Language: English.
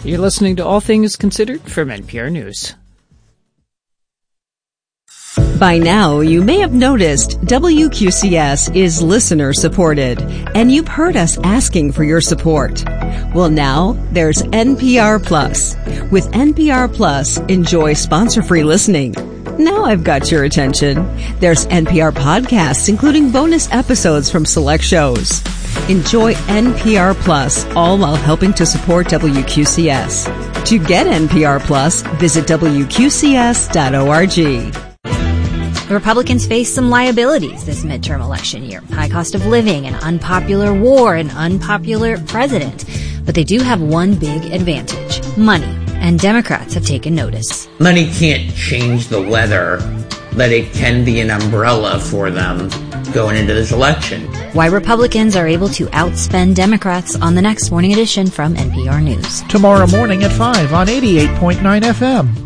You're listening to All Things Considered from NPR News. By now, you may have noticed WQCS is listener-supported, and you've heard us asking for your support. Well, now there's NPR Plus. With NPR Plus, enjoy sponsor-free listening. Now I've got your attention. There's NPR podcasts, including bonus episodes from select shows. Enjoy NPR Plus, all while helping to support WQCS. To get NPR Plus, visit WQCS.org. The Republicans face some liabilities this midterm election year. High cost of living, an unpopular war, an unpopular president. But they do have one big advantage: money. And Democrats have taken notice. Money can't change the weather, but it can be an umbrella for them going into this election. Why Republicans are able to outspend Democrats on the next Morning Edition from NPR News. Tomorrow morning at 5 on 88.9 FM.